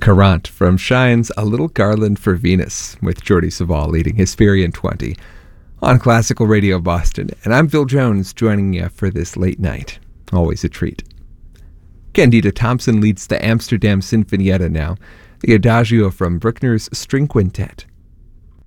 Courant from Shine's A Little Garland for Venus, with Jordi Savall leading Hesperian 20 on Classical Radio Boston. And I'm Phil Jones, joining you for this late night. Always a treat. Candida Thompson leads the Amsterdam Sinfonietta now, the Adagio from Bruckner's String Quintet.